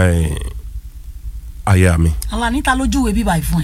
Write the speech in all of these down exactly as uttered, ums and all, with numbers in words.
aya mi. Alani ta lójúwe bíbá ìfún ẹ.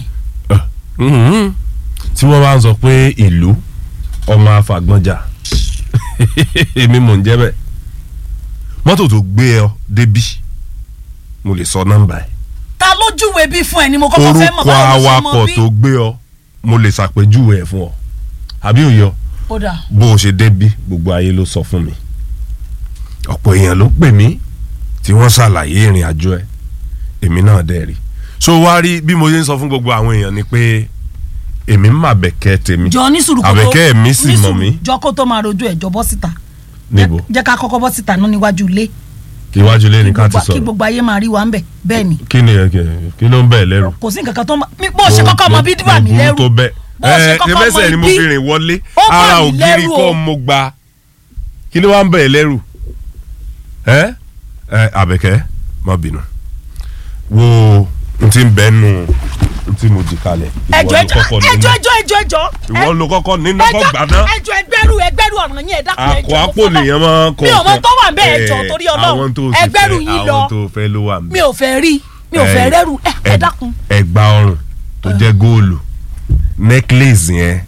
tí wọ́n bá ń sọ pé ìlú ọmọ afàgbọ́njà èmi mò ń jẹ́ bẹ́ẹ̀ mọ́tò tó gbé ọ débí mo lè sọ nọ́mbà ẹ̀. Ta lójúwe bí fún ẹ ni mo kọ́kọ́ fẹ́ mọ̀ báwo ló ṣe mọ̀ bí. orúkọ awakọ̀ tó gbé ọ mo lè ṣàpèjúwe ẹ̀ fún ọ àbí òye ọ. ó dà. bó o ṣe débí gbogbo ayé ló sọ fún mi ọ̀pọ̀ èèyàn ló pè mí tí wọ́n ṣàlàyé ìrìn àjò ẹ̀ èmi náà dẹ̀ rí so wá rí bí mo ṣe ń sọ fún gbogbo àwọn èèyàn ni pé èmi ń mà bẹ̀kẹ́ tèmi jọ ní sùúrù kó tó àbẹ̀kẹ́ mi sì mọ̀ mí. jọ kó tó máa rojú ẹ̀ jọ bọ́ síta. níbo jẹ́ ká kọ́kọ́ bọ́ síta náà níwájú ilé. kí iwájú ilé ni ká ti sọ̀rọ̀ kí gbogbo ayé máa rí wa ń bẹ̀ bẹ́ẹ̀ ni. kí ni kí ló ń bẹ̀ lẹ́rù. kò sí nǹkan kan tó ń bó ṣe kọ́kọ́ mọ bí dìbà mí lẹ́rù. tó bẹ́ẹ̀ ẹ ẹ mẹsẹ̀ ni mo fi rìn wọlé ara ògiri kọ́ mo gba kí ló wá ń bẹ̀ lẹ́rù. ẹ ẹ àbẹ̀kẹ́ má bínú wo n ti bẹ nu n ti mo jì kalẹ̀. ẹjọ ẹjọ ẹjọ ẹjọ ẹjọ ẹjọ. ìwọ ló kọ́kọ́ nínú kọ gbàdán. ẹjọ ẹgbẹrú ẹgbẹrú ọ̀nà yẹn ẹ̀dá kan ẹjọ. àkọ àpò nìyẹn máa ń kọ. mi ò mọ tó wà ń bẹ ẹjọ torí Ọlọ́run ẹgbẹrú yìí lọ àwọn tó fẹ́ ló wà ń bẹ. mi ò fẹ́ rí mi ò fẹ́ rẹ́rù ẹ dákun. ẹ̀gbà ọrùn tó jẹ́ góòlù necklace yẹn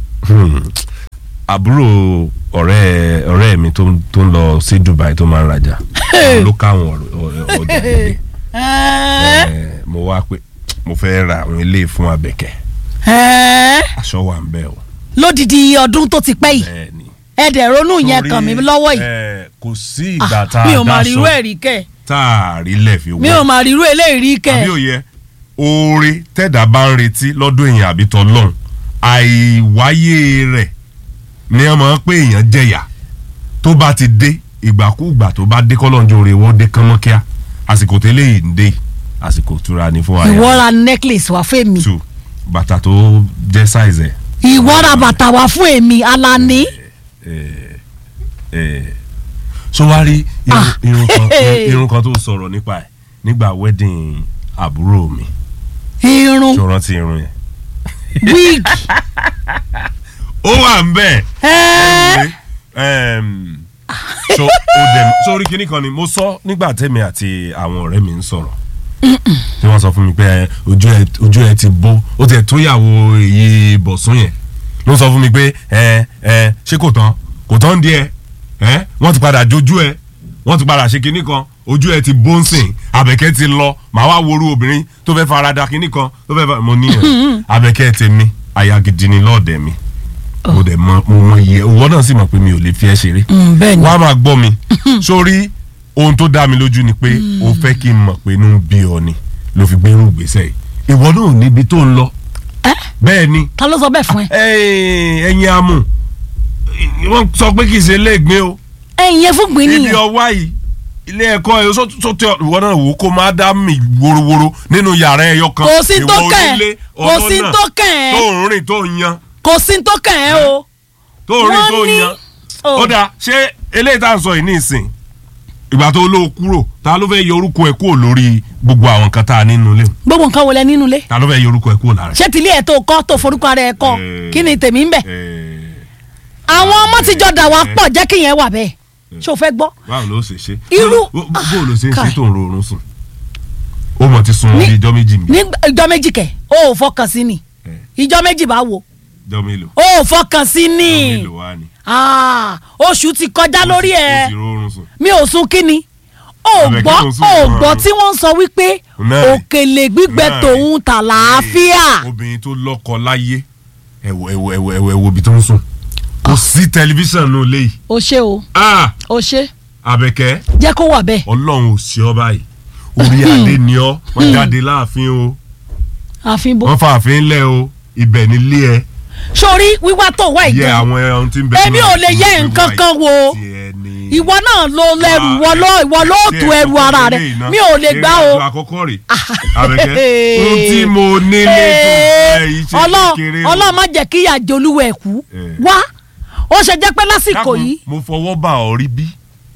àbúrò ọ̀rẹ́ ọ̀rẹ́ mi tó ń lọ sí Dubai tó máa ń rajà ló káwọn ọjà dédé mo wá pé mo fẹ́ ra àwọn ilé fún Àbẹ̀kẹ́ aṣọ wà ń bẹ̀ o. lódìdí ọdún tó ti pẹ́ yìí ẹ̀dẹ̀ ronú yẹn kàn mí lọ́wọ́ yìí. kò sí ìgbà tá a mi ò máa rírú ẹ̀rí kẹ́. tá a rí lẹ̀ fi wọ́. mi ò máa rírú eléyìí kẹ́. àbí òye oore tẹ́dà bá ń retí lọ́dún èèyàn àbí tọ́lọ́hún àìwáyé rẹ̀ ni wọ́n máa ń pé èèyàn jẹ̀yà tó bá ti dé ìgbàkúùgbà tó bá dé kọ́lọ́njọ́ rẹ̀ wọ́n dé kánmọ́kíá àsìkò tẹ́lẹ̀ yìí ń dé àsìkò tura ni fún wa. ìwọ ra necklace wá fún èmi. two bàtà tó jẹ́ size ẹ̀. ìwọ ra bàtà wá fún èmi Alani. so wá rí irun kan tó sọ̀rọ̀ nípa ẹ̀ nígbà wedding àbúrò mi. irun tó rántí irun yẹn. wig. ó wà ń bẹ̀. so ó dẹ̀ sórí kinní kan ni mo sọ nígbà tẹ́mi àti àwọn ọ̀rẹ́ mi ń sọ̀rọ̀ tí wọ́n sọ fún mi pé ojú ẹ ojú ẹ ti bó ó ti ẹ̀ tó yàwó èyí bọ̀sún yẹn ló sọ fún mi pé ẹ ẹ ṣé kò tán kò tán díẹ̀ ẹ wọ́n ti padà jojú ẹ wọ́n ti padà ṣe kinní kan ojú ẹ ti bó ń sìn Àbẹ̀kẹ́ ti lọ màá wá woru obìnrin tó fẹ́ farada kinní kan tó fẹ́ fà mo níyàn Àbẹ̀kẹ́ tèmi aya gidi ni lọ́ọ̀dẹ̀ mi mo dẹ̀ mọ mo mọ iye owó náà sì mọ̀ pé mi ò lè fi ẹ́ ṣeré wọ́n á máa gbọ́ mi sórí ohun tó dá mi lójú ni pé o fẹ́ kí n mọ̀ pé inú ń bí ọ ni ló fi gbé irú gbèsè yìí ìwọ náà níbi tó ń lọ bẹ́ẹ̀ ni. ta ló sọ bẹ́ẹ̀ fún ẹ. ẹyin amú wọ́n sọ pé kì í ṣe iléègbé o. ẹyin yẹn fún gbìn nìyẹn. ibi ọwá yìí ilé ẹ̀kọ́ ẹ̀ sọ́tẹ ìwọ náà wò kó máa dá mi worowóró nínú yàrá ẹ̀yọ kan. kò sí tó kẹ̀ ẹ́ kò sí tó kẹ̀ ẹ́. tó ń rìn tó ń yan. kò sí tó kẹ̀ ẹ́ o. tó ń rìn tó ń yan. ó dáa ṣé eléyìí tá à ń sọ yìí ní ìsìn ìgbà tó ló kúrò ta ló fẹ́ yọ orúkọ ẹ̀ kúrò lórí gbogbo àwọn nǹkan tá a nínú ilé. gbogbo nǹkan wọlé nínú ilé. ta ló fẹ́ yọ orúkọ ẹ̀ kúrò lára. ṣé tìlí ẹ̀ tó kọ́ tó forúkọ ara ẹ̀ kọ́ kí ni tèmi ń bẹ̀. àwọn ọmọ tí jọ dà wá pọ̀ jẹ́ kí yẹn wà bẹ́ẹ̀ ṣé o fẹ́ gbọ́. báwo ló ṣe ṣe. irú bó ló ṣe ń ṣe tó ń rorun sùn. ó mọ̀ ti sun ní ìjọ méjì mi. ní ìjọ méjì kẹ̀ ó ò fọkàn sí ni ìjọ méjì bá wo. ìjọ mélòó. ó ò fọkàn sí ni. ìjọ mélòó wá ni. oṣù ti kọjá lórí ẹ ó ti rorun sùn. mi ò sun kí ni ó gbọ́ ó gbọ́ tí wọ́n ń sọ wípé òkèlè gbígbẹ tòun tà láàfíà. obìnrin tó lọ́kọ láyé ẹ̀wọ̀ ẹ̀wọ̀ ẹ̀wọ̀ ẹ̀wọ̀ ẹ̀wọ̀ ibi tó ń sùn kò sí tẹlifíṣàn nù léyìí. o ṣe o o ṣe. Àbẹ̀kẹ́ jẹ́ kó wà bẹ́ẹ̀. Ọlọ́run ò sí ọ báyìí orí adé ni ọ wọ́n jáde láàfin o àfin bó wọ́n fa àfin lẹ̀ o ibẹ̀ nílé ẹ. sórí wíwá tó wá ìjọ yẹ àwọn ẹran tí ń bẹ. èmi ò lè yẹ nǹkan kan wo ìwọ náà ló lẹ́rù ìwọ ló ìwọ ló tu ẹrù ara rẹ mi ò lè gbà o. ìrìn àjò àkọ́kọ́ rè Àbẹ̀kẹ́ ohun tí mo nílé tó ẹ yìí ṣe kékeré o. Ọlọ́run má jẹ́ kí ìyà jẹ olúwẹ̀ kú wá ó ṣe jẹ́ pé lásìkò yìí. mo fọwọ́ bá ọ rí bí.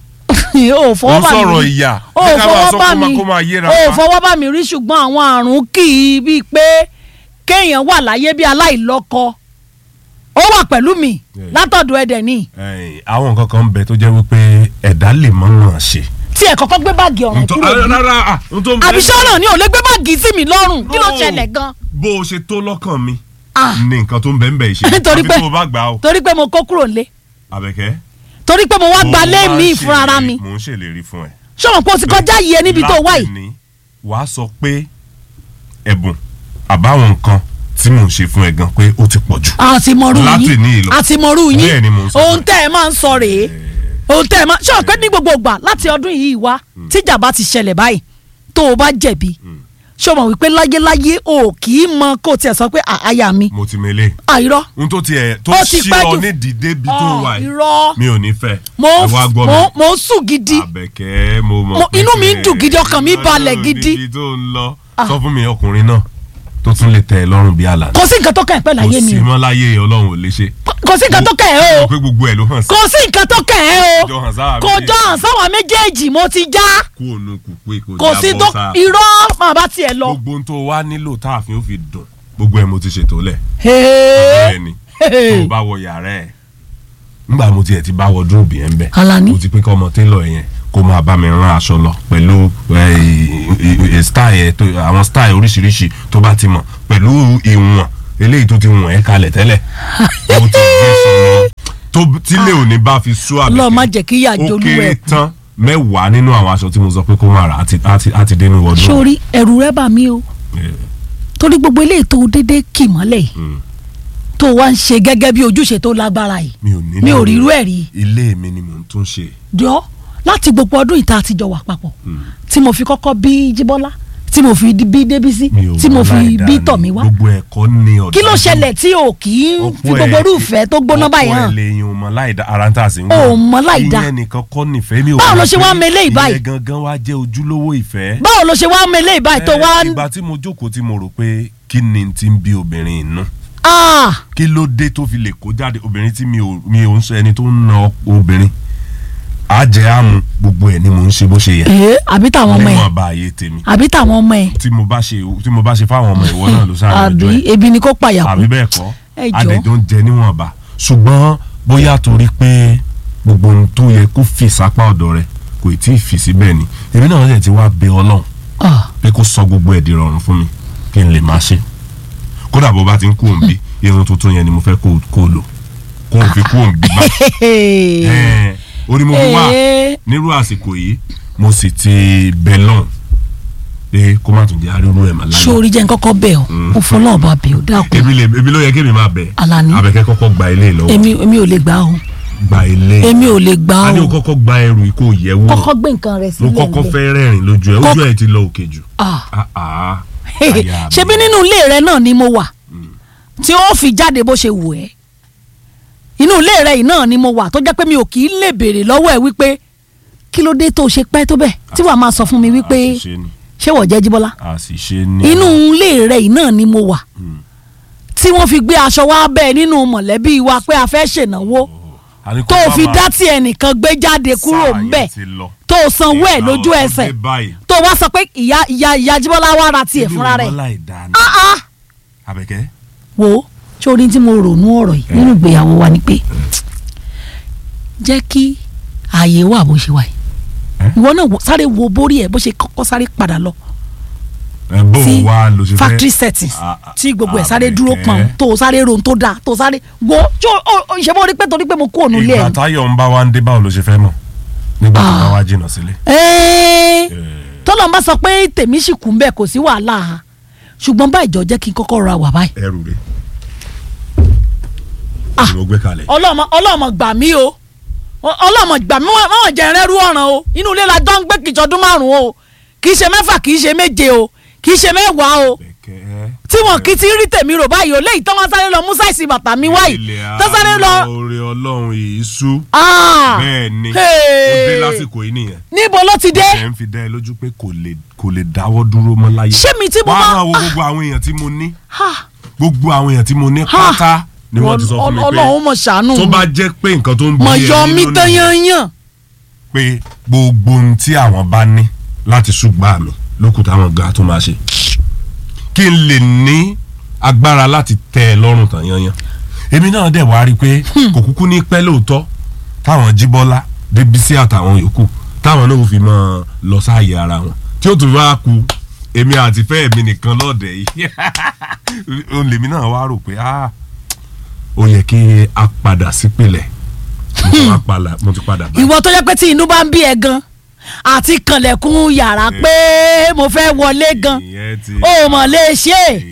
o fọwọ́ bá mi rí o sọ̀rọ̀ ìyà o fọwọ́ bá mi o fọwọ́ bá mi rí ṣùgbọ́n àwọn àrùn kì í bíi pé kéèyàn wà láyé bí aláìlọ́kọ ó wà pẹ̀lú mi látọ̀dọ̀ ẹ̀dẹ̀ ni. àwọn nǹkan kan ń bẹ tó jẹ́ wípé ẹ̀dá lè mọ̀ mọ̀ ṣe. tiẹ̀ kọ́kọ́ gbé báàgì ọ̀ràn kúrò ní. àbí sọ́nà ni ò lè gbé báàgì sí mi lọ́rùn kí ló ṣẹlẹ̀ gan. bó o ṣe tó lọ́kàn mi ní nǹkan tó ń bẹ̀ ń bẹ̀ ṣe torí pé torí pé mo kó kúrò lé. Àbẹ̀kẹ́. torí pé mo wá gba lé mi fún ara mi. mo ń ṣèlérí fún ẹ. sọ̀rọ̀ pé o ti kọjá yìí ẹ níbi tó wà yìí. láti ní wàá sọ pé ẹ̀bùn àbáwọn nǹkan tí mò ń ṣe fún ẹ gan pé ó ti pọ̀ jù. àti mọ̀rú yín àti mọ̀rú yín ohun tẹ́ ẹ máa ń sọ rèé ohun tẹ́ ẹ máa sọ pé ní gbogbo ìgbà láti ọdún yìí wá tíjà bá ti ṣẹlẹ̀ báyìí tó o bá jẹ̀bi ṣé o mọ̀ wípé láyéláyé o kì í mọ kó o tiẹ̀ sọ pé àyà mi. mo ti mele. àìrọ́ n tó tiẹ̀ tó ṣí ọ ní dìde bí tó wà yìí mi ò ní fẹ́. mo mo ń sùn gidi. Àbẹ̀kẹ́ mo mọ̀ pé inú mi ń dùn gidi ọkàn mi balẹ̀ gidi. ibi tó ń lọ sọ fún mi ọkùnrin náà tó tún lè tẹ́ ẹ lọ́rùn bí àlàní. kò sí nǹkan tó kẹ́ ẹ̀ pẹ́ láyé mi o. kò sí mọ́ láyé Ọlọ́run ò lè ṣe. kò sí nǹkan tó kẹ́ ẹ̀ o. pé gbogbo ẹ̀ ló hàn sí. kò sí nǹkan tó kẹ́ ẹ̀ o. kò jọ hàn sáwọn méjèèjì mo ti já. kú ònú kù pé kò já bọ́ sá. kò sí tó irọ́ máa bá tiẹ̀ lọ. gbogbo ohun tó wá nílò táàfin ó fi dùn gbogbo ẹ̀ mo ti ṣètò lẹ̀. bẹ́ẹ̀ni tó bá wọ yàrá ẹ̀ nígbà mo tiẹ̀ ti bá wọ dúróòbì ẹ̀ ń bẹ̀. Alani mo ti pé kọ́ ọmọ télọ̀ yẹn kó máa bá mi rán aṣọ lọ pẹ̀lú style àwọn style oríṣiríṣi tó bá ti mọ̀ pẹ̀lú ìwọ̀n eléyìí tó ti wọ̀n ẹ́ kalẹ̀ tẹ́lẹ̀ ó ti gbé sọ̀rọ̀ tó tílé òní bá fi sú Àbẹ̀kẹ́ Ọlọ́run má jẹ́ kí ìyà jolú ẹ̀ ó kéré tán mẹ́wàá nínú àwọn aṣọ tí mo sọ pé kó máa rà á ti dénú wọ́dún. sórí ẹ̀rù rẹ bà mí o torí gbogbo eléyìí tó dédé kì mọ́lẹ̀ yìí tó wá ń ṣe gẹ́gẹ́ bí ojúṣe tó lágbára yìí mi ò rí irú ẹ̀ rí. ilé mi ni mò ń tún ṣe. jọ láti gbogbo ọdún ìta àtijọ́ wà papọ̀ tí mo fi kọ́kọ́ bí Jíbọ́lá tí mo fi bí Débísí tí mo fi bí Tọ̀míwá gbogbo ẹ̀kọ́ ní ọ̀dọ́ kí ló ṣẹlẹ̀ tí o kì í fi gbogbo orúfẹ́ tó gbóná báyìí hàn. ọ̀pọ̀ ẹ̀ lèyìn ò mọ láìda ara ń tà sí. o mọ láìda ìyẹn nìkan kọ́ nífẹ̀ẹ́ mi ò. báwo ló ṣe wá mele ìbáyìí. ìyẹn gangan wá jẹ́ ojúlówó ìfẹ́. báwo ló ṣe wá mele ìbáyìí tó wá. ìgbà tí mo jókòó tí mo rò pé kí ni ti ń bí obìnrin inú. kí ló dé tó fi lè kó jáde obìnrin tí mi ò ń sọ ẹni tó ń na obìnrin àjẹ àmú gbogbo ẹ ni mò ń ṣe bó ṣe yẹ. ee àbí táwọn ọmọ ẹ níwọ̀n bá ayé tèmi. àbí táwọn ọmọ ẹ. tí mo bá ṣe tí mo bá ṣe fáwọn ọmọ ìwọ náà ló sáré ọjọ́ ẹ. àbí ebi ni kò pàyà kú. àbí bẹ́ẹ̀ kọ́ àdẹ̀jọ́ ń jẹ níwọ̀n bá ṣùgbọ́n bóyá torí pé gbogbo ohun tó yẹ kó fi sápá ọ̀dọ̀ rẹ kò tí ì fi síbẹ̀ ni èmi náà yẹ ti wá bẹ Ọlọ́run pé kó sọ gbogbo ẹ̀ di rọrùn fún mi kí n lè máa ṣe kódà bó bá ti ń kú òǹbí irun tuntun yẹn ni mo fẹ́ kó o lò kó o fi kú òǹbí bá orí mo fi wá nírú àsìkò yìí mo sì ti bẹ lọ́n pé kó má tún di arírú ẹ̀ mà láyé. sórí jẹ́ nkọ́kọ́ bẹ̀ ọ́ mo fọlọ́ ọba bẹ̀ ọ́ dákun. ebi ló yẹ kí èmi máa bẹ̀. Alani Àbẹ̀kẹ́ kọ́kọ́ gba ilé lọ́wọ́. èmi èmi ò lè gbà ọ́. gba ilé. èmi ò lè gbà ọ́. a ní o kọ́kọ́ gba ẹrù ikú yẹ̀ wò. kọ́kọ́ gbé nǹkan rẹ̀ sílẹ̀ ló kọ́kọ́ fẹ́ rẹ́rìn lójú ẹ̀ ojú ẹ̀ ti lọ òkè jù. ṣebí nínú ilé rẹ náà ni mo wà tí ó fi jáde bó ṣe wù ẹ́ inú ilé rẹ yìí náà ni mo wà tó jẹ́ pé mi ò kì í lè béèrè lọ́wọ́ ẹ̀ wípé kí ló dé tó ṣe pẹ́ tó bẹ́ẹ̀ tí wàá máa sọ fún mi wípé ṣé wọ́n jẹ́ Jíbọ́lá inú ilé rẹ yìí náà ni mo wà tí wọ́n fi gbé aṣọ wá bẹ́ẹ̀ nínú mọ̀lẹ́bí wa pé a fẹ́ ṣènáwó tó fi dá tí ẹnìkan gbé jáde kúrò ńbẹ̀ tó sanwó ẹ̀ lójú ẹsẹ̀ tó wá sọ pé ìyá ìyá ìyá Jíbọ́lá wá ra tiẹ̀ fúnra rẹ̀ Àbẹ̀kẹ́ wo sórí tí mo rò nú ọ̀rọ̀ yìí nínú ìgbéyàwó wa ni pé jẹ́ kí ààyè wà bó ṣe wà yìí ìwọ náà sáré wo borí ẹ̀ bó ṣe kọ́kọ́ sáré padà lọ sí factory settings tí gbogbo ẹ̀ sáré dúró pọ̀n tó sáré ron tó dáa tó sáré wo ṣe bó rí pé torí pé mo kú ònú ilé ẹ̀. ìgbà táyọ̀ ń bá wa ń dé báwo ló ṣe fẹ́ mọ̀ nígbà tó bá wá jìnnà sílé. tọ́lọ́ ń bá sọ pé tèmi sì kú ń bẹ̀ kò sí wàhálà ṣùgbọ́n bá ìjọ jẹ́ kí n kọ́kọ́ ra wà báyìí. ẹrù rẹ̀ mo gbé kalẹ̀. ọlọ́mọ ọlọ́mọ gbà mí o ọlọ́mọ gbà mí wọ́n jẹ́ rẹ́rú ọ̀ràn o inú ilé la jọ ń gbé kìjọdún márùn-ún o kì í ṣe mẹ́fà kì í ṣe méje o kì í ṣe mẹ́wàá o tí wọn kì í ti rí tèmi rò báyìí o léyìí tó wọn sáré lọ mú sáìsì bàtà mi wáyìí tó sáré lọ. oore Ọlọ́run yìí sú. bẹ́ẹ̀ ni ó dé lásìkò yìí nìyẹn. níbo ló ti dé. ẹ̀ ń fi dá ẹ lójú pé kò lè kò lè dáwọ́ dúró mọ́ láyé. ṣé mi tí mo máa. wàá wo gbogbo àwọn èèyàn tí mo ní gbogbo àwọn èèyàn tí mo ní pátá ni wọ́n ti sọ fún mi pé Ọlọ́run mọ̀ ṣàánú tó bá jẹ́ pé nǹkan tó ń bí ẹ nínú nìyẹn pé gbogbo ohun tí àwọn bá ní láti ṣùgbọ́n àmì lókùtà àwọn ga tó máa ṣe kí n lè ní agbára láti tẹ́ ẹ lọ́rùn tàn yanyan èmi náà dẹ̀ wá rí i pé kò kúkú ní pẹ́ lóòótọ́ táwọn Jíbọ́lá Débísí àtàwọn yòókù táwọn náà fi mọ́ lọ sáàyè ara wọn tí ó tún wá ku èmi àti fẹ́ mi nìkan lọ́ọ̀dẹ̀ yìí òun lèmi náà wá rò pé ó yẹ kí a padà sípìlẹ̀ mo ti padà bá. ìwọ tó yẹ pé tí inú bá ń bí ẹ gan àti kànlẹ̀kùn yàrá pé mo fẹ́ wọlé gan ó mọ̀ lè ṣe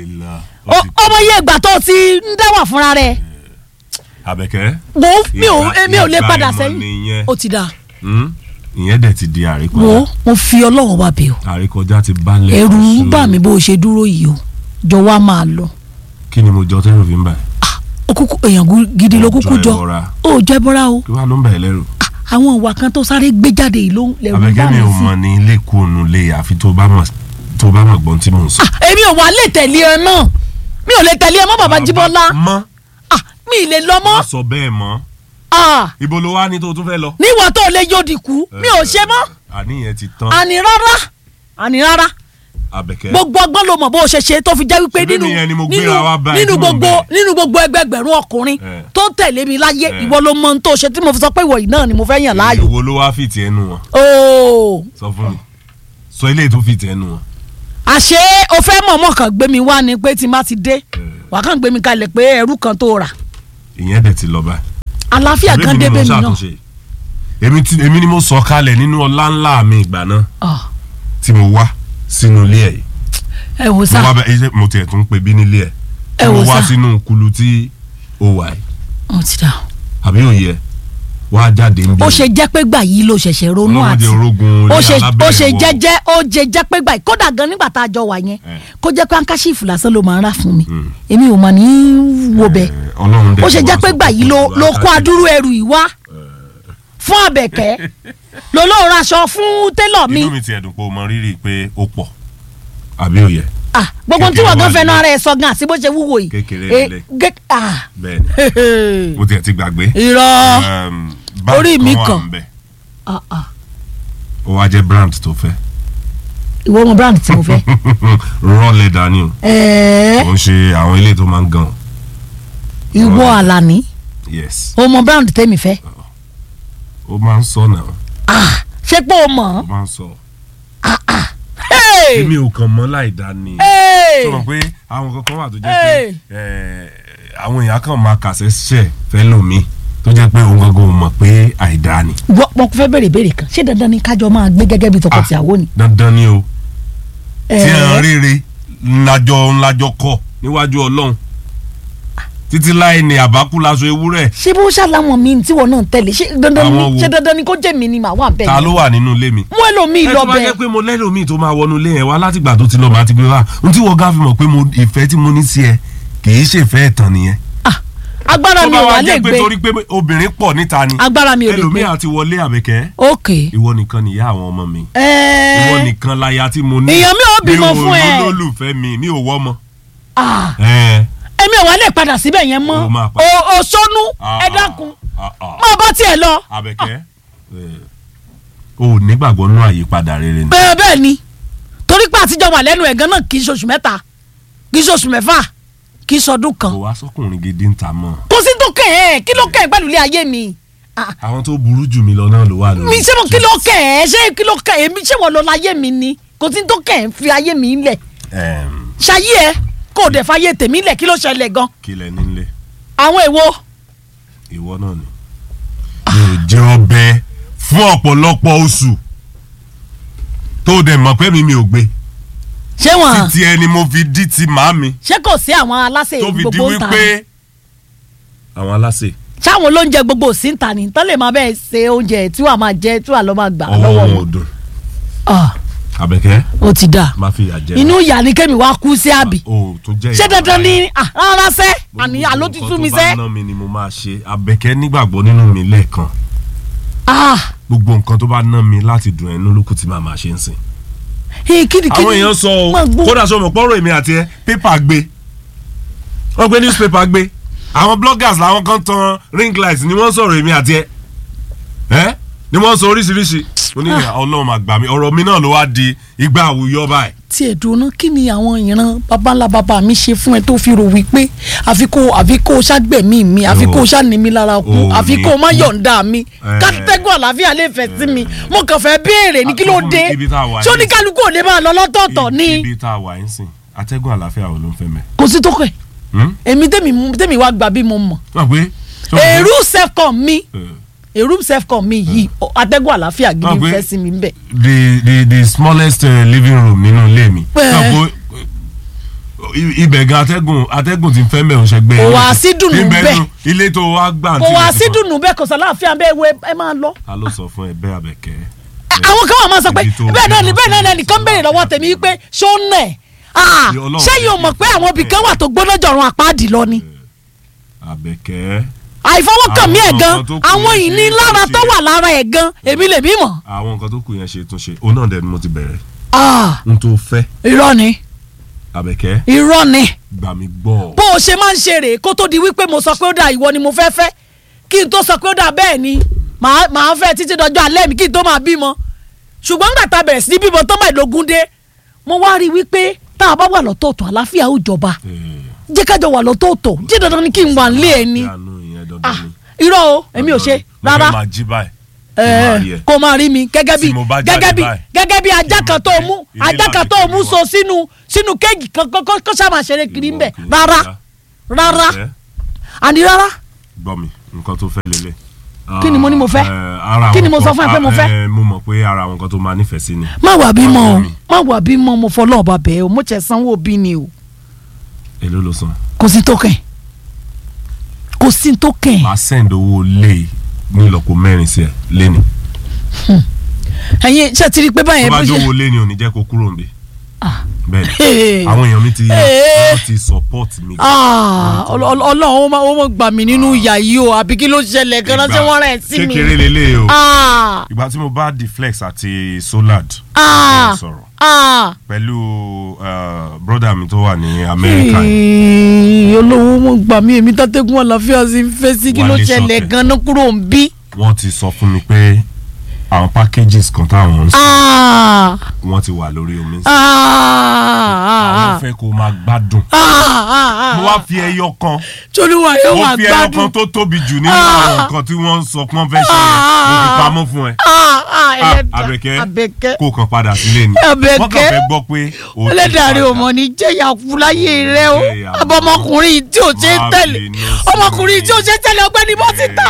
ọmọ yẹ ìgbà tó ti ń dáwà fúnra rẹ̀. Àbẹ̀kẹ́. mo mi ò èmi ò lè padà sẹ́yìn ó ti dáa. ìyẹn dẹ̀ ti di àríkọjá. mo mo fi Ọlọ́run wá bẹ̀ o. àríkọjá ti balẹ̀. ẹ̀rù ń bà mí bó o ṣe dúró yìí o jọ wá máa lọ. kí ni mo jọ tẹ́lẹ̀ fi ń bá ẹ. okùnkùn èèyàn gidi ló kúkú jọ ó jẹ́ bọ́ra o. kí wàá ló ń bà ẹ́ lẹ́rù. àwọn ìwà kan tó sáré gbé jáde yìí ló lẹ́rù bá mi sí. Àbẹ̀kẹ́ mi ò mọ ní ilé kóònù lé àfi tó bá mọ̀ tó bá mọ̀ gbọ́n tí mò ń sọ. èmi ò wá lè tẹ̀lé ẹ náà mi ò lè tẹ̀lé ẹ mọ́ bàbá Jíbọ́lá mi ì lè lọ mọ́. má sọ bẹ́ẹ̀ mọ́. ibo ló wá ní tó tún fẹ́ lọ. níwọ̀ tó lè yóòdì kú mi ò ṣe mọ́. àníyàn ti tán. àní rárá àní rárá. Àbẹ̀kẹ́. gbogbo ọgbọ́n ló mọ̀ bó o ṣe ṣe tó fi jẹ́ wípé nínú nínú gbogbo nínú gbogbo ẹgbẹgbẹ̀rún ọkùnrin tó tẹ̀lé mi láyé ìwọ ló mọ ohun tó ṣe tí mo fi sọ pé ìwọ yìí náà ni mo fẹ́ yàn láàyò. ìwọ ló wá fìtì ẹnu wọn. ooo. sọ fún mi sọ ilé tó fìtì ẹnu wọn. àṣé o fẹ́ mọ̀ọ́mọ̀ kan gbé mi wá ni pé tí má ti dé wà á kàn gbé mi kalẹ̀ pé ẹrú kan tó rà. ìyẹn dẹ̀ ti lọ báyìí. àlàáfíà gan débé mi náà. èmi ni mo sọ kalẹ̀ nínú ọlá ńlá mi ìgbà náà tí mo wá sínú ilé ẹ̀. ẹ wò sá. mo wá bẹ mo tiẹ̀ tún pè bí nílé ẹ̀. ẹ wò sá. mo wá sínú kulu tí o wà ẹ̀. ó ti dà. àbí òye wá jáde ń bí. ó ṣe jẹ́ pé gbà yìí ló ṣẹ̀ṣẹ̀ ronú àti ó ṣe ó ṣe jẹ́jẹ́ ó jẹ jẹ́ pé gbà yìí kódà gan nígbà tá a jọ wà yẹn kó jẹ́ pé ankaṣífù lásán ló máa ń rà fún mi èmi ò mà ní í wo bẹ́ẹ̀ ó ṣe jẹ́ pé gbà yìí ló ló kó adúrú ẹrù yìí wá fún Àbẹ̀kẹ́ ló lóun raṣọ fún télọ̀ mi. inú mi ti ẹ̀dùn pé o mọ rírì pé ó pọ̀ àbí òye. ah gbogbo tí wọn gan fẹnu ara ẹ sọ gan àti bó ṣe wúwo yìí. kékeré lele ah bẹ́ẹ̀ni mo tiẹ̀ ti gbàgbé. irọ́ orí mi kàn. ó wá jẹ́ brand tó fẹ́. ìwọ ọmọ brand tí mo fẹ́. raw leather ni o. ẹ̀ẹ́. ó ń ṣe àwọn ilé tó máa ń gan. ìwọ Àlàní. yes. ọmọ brand tẹ́mi fẹ́. ó máa ń sọ náà. ah ṣé pé o mọ̀. ó máa ń sọ. ah ah. èmi ò kàn mọ́ láì dá ni. sọ ma pé àwọn kankan wà tó jẹ́ pé àwọn èèyàn kan máa kàṣẹ́ ṣẹ̀ fẹ́ lómi tó jẹ́ pé òun gangan ò mọ̀ pé àìdá ni. mo fẹ́ béèrè béèrè kan ṣé dandan ni kájọ máa gbé gẹ́gẹ́ bí tọkọtìyàwó ni. dandan ni o tí ẹ̀ ń rere ńlájọ ńlájọ kọ níwájú Ọlọ́run títí láì ní àbákú laṣọ ewúrẹ́. ṣé bó ṣàlàmọ̀ mi tí wọn náà tẹ̀lé ṣé dandan ni ṣé dandan ni kó jẹ́ mi ni màá wà bẹ́ẹ̀. ta ló wà nínú ilé mi. mú ẹlòmíì lọ bẹ́ẹ̀. ẹ tó bá jẹ́ pé mo lẹ́lòmíì tó máa wọnú ilé yẹn wá látìgbà tó ti lọ màá ti gbé wá n tí wọ́n gá fi mọ̀ pé ìfẹ́ tí mo ní sí ẹ kì í ṣe ìfẹ́ ẹ̀tàn nìyẹn. agbára mi ò wá lè gbé. tó bá wá jẹ́ pé torí pé obìnrin pọ̀ níta ni. agbára mi ò lè gbé. ẹlòmíì àti wọlé Àbẹ̀kẹ́. ok. ìwọ nìkan nìyá àwọn ọmọ mi. ẹẹ. ìwọ nìkan láya tí mo ní. èèyàn mi ò bímọ fún ẹ. mi ò lólùfẹ́ mi mi ò wọ́ ọmọ. ah èmi ò wá lè padà síbẹ̀ yẹn mọ́ o sọnù ẹ dákun máa bá tiẹ̀ lọ. Àbẹ̀kẹ́ o ò nígbàgbọ́ nínú àyípadà rere ni. bẹ́ẹ̀ bẹ́ẹ̀ ni torí pé àtijọ́ wà lẹ́nu ẹ̀gán náà kì í ṣoṣù mẹ́ta kì í ṣoṣù mẹ́fà kì í ṣọdún kan. kò wá sọkùnrin gidi ń ta mọ́. kò sí tó kẹ̀ ẹ́ kí ló kẹ̀ ẹ́ pẹ̀lú ilé ayé mi. àwọn tó burú jù mí lọ náà ló wà lórí. mi ṣé mo kí ló kẹ̀ ẹ́ ṣé kí ló kẹ̀ ẹ́ mi ṣé wọ́n lọ láyé mi ni kò sí tó kẹ̀ ẹ́ fi ayé mi lẹ̀. ṣayé ẹ kò dẹ̀ fàyè tèmi lẹ̀ kí ló ṣẹlẹ̀ gan. kí lẹ nílé. àwọn èwo. ìwọ náà ni mi ò jẹ ọbẹ̀ fún ọ̀pọ̀lọpọ̀ oṣù tó dẹ̀ mọ̀ pé mi mi ò gbé. ṣé wọn. títí ẹni mo fi dí ti màámi. ṣé kò sí àwọn aláṣẹ gbogbo ń ta ni. tó fi di wípé àwọn aláṣẹ. ṣáwọn olóúnjẹ gbogbo ò sí ń ta ni tán lè máa bẹ́ẹ̀ ṣe oúnjẹ tí wàá máa jẹ tí wàá lọ́ máa gbà lọ́wọ́ wọn. ọwọ́ wọn ò dùn. Àbẹ̀kẹ́. ó ti dà inú ìyá ni kémi wá kú sí àbí. ṣé dandan ni rárá sẹ́ àní àló ti tú mi sẹ́. gbogbo nǹkan tó bá ná mi ni mo máa ṣe Àbẹ̀kẹ́ nígbàgbọ́ nínú mi lẹ́ẹ̀kan. gbogbo nǹkan tó bá ná mi láti dùn ẹnu lókù tí màá máa ṣe ń sìn. àwọn èèyàn sọ o kódà sọ mọ̀ pọ́rọ̀ èmi àti ẹ pépà gbé wọ́n gbé newspaper gbé àwọn bloggers làwọn kan tan ring light ni wọ́n sọ̀rọ̀ èmi àti ẹ ni wọ́n sọ oríṣiríṣi mo ní Ọlọ́run máa gbà mí ọ̀rọ̀ mi náà ló wá di igbá àwùyọ báyìí. tí ẹ̀ dùn náà kí ni àwọn ìran baba ńlá baba mi ṣe fún ẹ tó fi rò wípé àfi kó àfi kó ṣàgbẹ̀mí mi àfi kó ṣàní mi lára kú àfi kó má yọ̀ǹda mi kátẹ́gùn àlàáfíà lè fẹ́ sí mi mo kàn fẹ́ béèrè ní kí ló dé ṣé oníkálukú ò lè máa lọ lọ́tọ̀ọ̀tọ̀ ni. ibi tá a wà ń sìn atẹ́gùn àlàáfíà ò ló ń fẹ́ mẹ́. kò sí tó kẹ́ èmi tèmi wá gbà bí mo mọ̀ èrú sefcom mi èrú sefcom mi yìí atẹ́gùn àlàáfíà gidi ń fẹ́ sí mi ń bẹ̀. the the the smallest uh, living room nínú ilé mi. ibẹ̀ gan atẹ́gùn atẹ́gùn ti ń fẹ́ mẹ́rin ṣẹgbẹ́. kò wá sí dùnú bẹ́ẹ̀ ilé tó wá gbà. kò wá sí dùnú bẹ́ẹ̀ kò sàlàáfíà bẹ́ẹ̀ wẹ ẹ máa lọ. a ló sọ fún ẹ bẹ́ẹ̀ Àbẹ̀kẹ́. àwọn kan wà máa sọ pé bẹ́ẹ̀ náà ni bẹ́ẹ̀ náà ni kán béèrè lọ́wọ́ tèmi pé ṣó ń nẹ̀ ṣé yóò mọ̀ pé àwọn ibì kan wà tó gbóná jọ̀run àpáàdì lọ ni. Àbẹ̀kẹ́. àìfọwọ́kàn mi ẹ̀ gan àwọn ìnilára tó wà lára ẹ̀ gan èmi lè mí mọ̀. àwọn nǹkan tó kù yẹn ṣe tún ṣe òun náà dẹ̀ ni mo ti bẹ̀rẹ̀. n tó fẹ́. irọ́ ni. Àbẹ̀kẹ́. irọ́ ni. gbà mí gbọ́. bó o ṣe máa ń ṣe rèé kó tó di wípé mo sọ pé ó dà ìwọ ni mo fẹ́ fẹ́ kí n tó sọ pé ó dà bẹ́ẹ̀ ni màá fẹ́ títí dọjọ́ alẹ́ mi kí n tó máa bímọ ṣùgbọ́n nígbà tá a bẹ̀rẹ̀ sí ní bímọ tó máa lógún dé mo wá rí wípé tá a bá wà lọ́tọ̀ọ̀tọ̀ àlàáfíà ó jọba jẹ́ kájọ wà lọ́tọ̀ọ̀tọ̀ jẹ́ dandan ni kí n wà nílé ẹ ní irọ́ o èmi ò ṣe rárá kó máa rí mi gẹ́gẹ́ bí gẹ́gẹ́ bí gẹ́gẹ́ bí ajá kan tó mú ajá kan tó mú so sínú sínú kéèkì kan kó sábà ṣeré kiri ń bẹ̀ rárá rárá àní rárá. gbọ́ mi nǹkan tó fẹ́ lélẹ̀. kí ni mo ní mo fẹ́ kí ni mo sọ fún ẹ pé mo fẹ́. mo mọ̀ pé ara àwọn nǹkan tó máa nífẹ̀ẹ́ sí ni. má wà bí mọ o má wà bí mọ mo fọlọ́ ọba bẹ́ẹ̀ o mo tẹ̀ sanwó bí ni o. èló ló san. kò sí tó kẹ̀ kò sí tó kẹ̀. màá send owó lé ní ìlọ́po mẹ́rin sí ẹ lẹ́nu. ẹ̀yin ṣe ti rí i pé báyẹn bó ṣe. tó bá jówó lé ni ò ní jẹ́ kó kúrò níbí. bẹ́ẹ̀ni àwọn èèyàn mi ti wọ́n ti support mi. Ọlọ́run ó máa gbà mí nínú ìyà yìí o àbí kí ló ṣẹlẹ̀ gan-an tí wọ́n rẹ̀ sí mi. kékeré lélẹ̀ o ìgbà tí mo bá Deflex àti Solad sọ̀rọ̀ pẹ̀lú broda mi tó wà ní Amẹ́ríkà. Ọlọ́run ó máa gbà mí èmi tàtẹ́gùn àlàáfíà sí fẹ́ sí kí ló ṣẹlẹ̀ gan-an kúrò ń bí. wọ́n ti sọ fún mi pé àwọn packages kan táwọn ń sọ wọ́n ti wà lórí omi ń sọ àwọn fẹ́ kó máa gbádùn mo wá fi ẹyọ kan tolúwa yóò mo wá fi ẹyọ kan tó tóbi jù nínú àwọn nǹkan tí wọ́n ń sọ pé wọ́n fẹ́ ṣe yẹn mo fi pamọ́ fún ẹ Àbẹ̀kẹ́ kó kàn padà sílé ni wọ́n kàn fẹ́ gbọ́ pé o ti ẹlẹ́dàá rẹ ò mọ̀ ní jẹ́yà kú láyé rẹ o àbọ̀ ọmọkùnrin tí ò ṣe ń tẹ̀lé ọmọkùnrin tí ò ṣe ń tẹ̀lé ọgbẹ́ni bọ́sítà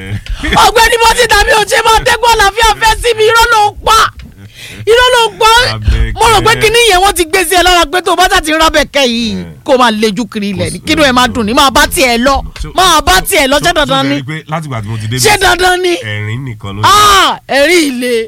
ọgbẹ́ni bọ́sítà mi ò ṣe máa tẹ́gbọ́n àlàáfíà fẹ́ sí mi irọ́ ló ń pa irọ́ ló ń pa mo rò pé kíní yẹn wọ́n ti gbé sí ẹ lára pé tó o bá tà ti ń rábẹ̀kẹ́ yìí kó o máa lejú kiri ilẹ̀ ní kí ló ẹ máa dùn ní máa bá tiẹ̀ lọ máa bá tiẹ̀ lọ ṣé dandan ni ṣé dandan ni ẹ̀rín nìkan ló ń bá ẹ̀rín ilé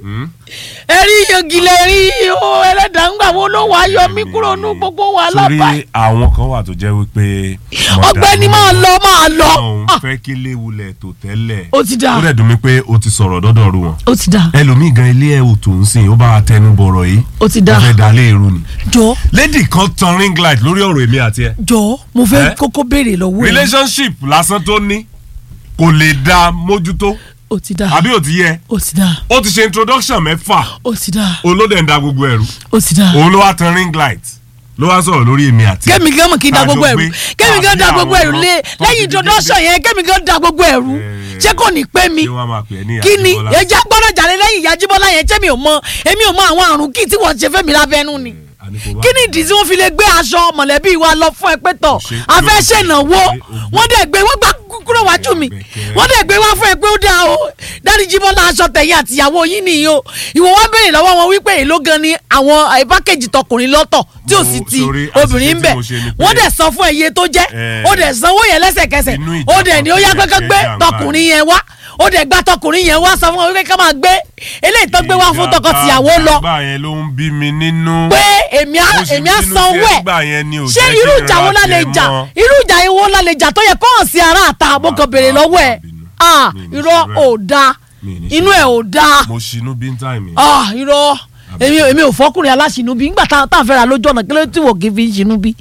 ẹ̀rí yangilẹ̀ ẹ̀rí o ẹlẹ́dàá ń gbà wọ́n ló wà á yọ mí kúrò ní gbogbo wa lábàá. sórí àwọn kan wà tó jẹ́ wípé. ọ̀gbẹ́ni máa lọ máa lọ. òun fẹ́ kí léwulẹ̀ tó tẹ́lẹ̀. ó ti dáa ó dẹ̀ dùn mí pé o ti sọ̀rọ̀ dọ́dọ̀ ru wọn. ó ti dáa. ẹlòmíì gan ilé ẹ̀ ò tó ń sìn ó bá tẹnu bọ̀rọ̀ yìí. ó ti dáa. ó fẹ́ dalé irú ni. jọ. lady kan tan ring light lórí ọ̀rọ̀ èmi àti ẹ. jọ mo fẹ́ kókó béèrè lọ́wọ́ ẹ. relationship lásán tó ní kò lè dá mójútó ó ti dáa. àbí ó ti yẹ. ó ti dáa. ó ti ṣe introduction mẹ́fà. ó ti dáa. òun ló dẹ̀ ń da gbogbo ẹ̀rú. ó ti dáa. òun ló wá tan ring light ló wá sọ̀rọ̀ lórí èmi àti. kẹ́mi gan mọ̀ kí n da gbogbo ẹ̀rú kẹ́mi gan da gbogbo ẹ̀rú lé lẹ́yìn introduction yẹn kẹ́mi gan da gbogbo ẹ̀rú ṣé kò ní pé mi kí ni ẹja gbọ́dọ̀ jàre lẹ́yìn ìyá Jíbọ́lá yẹn ṣé mi ò mọ èmi ò mọ àwọn àrùn kí tí wọ́n ṣe fẹ́ mi lábẹ́nú ni kí ni ìdí tí wọ́n fi lè gbé aṣọ mọ̀lẹ́bí wa lọ fún ẹ pé tọ̀ a fẹ́ ṣènáwó wọ́n dẹ̀ gbé wọ́n gbà kúrò wájú mi wọ́n dẹ̀ gbé wá fún ẹ pé ó dáa o dáàdi Jíbọ́lá aṣọ tẹ̀yìn àtìyàwó yín nìyí o ìwọ wá béèrè lọ́wọ́ wọn wípé èló gan ni àwọn pákéjì tọkùnrin lọ́tọ̀ tí ò sì ti obìnrin ń bẹ̀ wọ́n dẹ̀ san fún ẹ iye tó jẹ́ ó dẹ̀ sanwó yẹn lẹ́sẹ̀kẹsẹ̀ ó dẹ̀ ní ó yá pẹ́kẹ́ gbé tọkùnrin yẹn wá ó dẹ̀ gba tọkùnrin yẹn wá sọ fún wọn wípé ká máa gbé eléyìí tó gbé wá fún tọkọ-tìyàwó lọ. ìgbà yẹn ló ń bí mi nínú. pé èmi á èmi á san owó ẹ̀ ṣé irú ìjà wo la lè jà irú ìjà wo la lè jà tó yẹ kó hàn sí ara àta mo kàn béèrè lọ́wọ́ ẹ̀ ah irọ́ ò da inú ẹ̀ ò da. mo ṣinú bí n táì mi. ah irọ́ èmi èmi ò fọkùnrin aláṣinú bí nígbà tá à ń fẹ́ra lójú ọ̀nà kí ló tí wò kí n fi ṣinú bí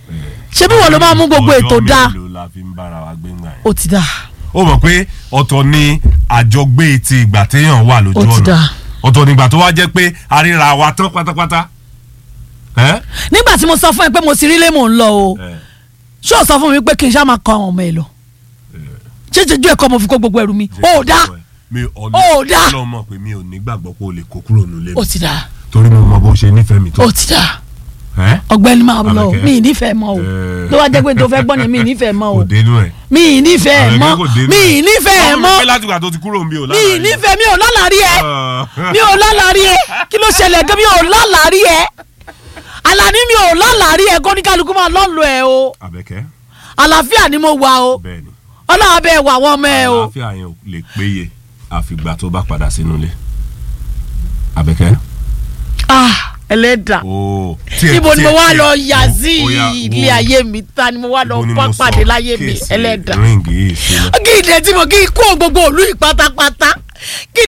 ṣé bí wọ́n ló máa mú gbogbo ètò da. ó ti da. ó mọ̀ pé ọ̀tọ̀ ni àjọgbé ti ìgbà téèyàn wà lójú ọ̀nà ọ̀tọ̀ nígbà tó wá jẹ́ pé àríra wa tán pátápátá nígbà tí mo sọ fún ẹ pé mo sì rí lé mò ń lọ o ṣé o sọ fún mi pé kí n ṣá máa kọ àwọn ọmọ ẹ lọ ṣé ṣe ju ẹ̀kọ́ mo fi kó gbogbo ẹrù mi ó dá ó dá ọlọ́run mọ̀ pé mi ò ní gbàgbọ́ pé o lè kó kúrò nílé mi ó ti dá torí mo mọ bó ṣe nífẹ̀ẹ́ mi tó. ó ti dá ọ̀gbẹ́ni máa lọ mi ì nífẹ̀ẹ́ mọ́ o ló wá jẹ́ pé tó fẹ́ gbọ́ ni mi ì nífẹ̀ẹ́ mọ́ o kò dénú ẹ̀ mi ì nífẹ̀ẹ́ mọ́ mi ì nífẹ̀ẹ́ mọ́ mi láti gbà tó ti kúrò mi ò mi ì nífẹ̀ẹ́ mi ò lálàrí ẹ mi ò lálàrí ẹ kí ló ṣẹlẹ̀ gan mi ò lálàrí ẹ Àlàní mi ò lálàrí ẹ kó ní kálukú máa lọ́nlọ́ ẹ o Àbẹ̀kẹ́ àlàáfíà ni mo wà o ọlọ́run abẹ́ wà wọ́n mọ́ ẹ o àlàáfíà yẹn ò lè péye àfìgbà tó bá padà sínú ilé Àbẹ̀kẹ́. ah ẹlẹ́dà ibo ni mo wá lọ yà sí ilé ayé mi ta ni mo wá lọ bá pàdé láyé mi ẹlẹ́dà kí ìdẹ tí mo kí kó gbogbo òlú yìí pátápátá kí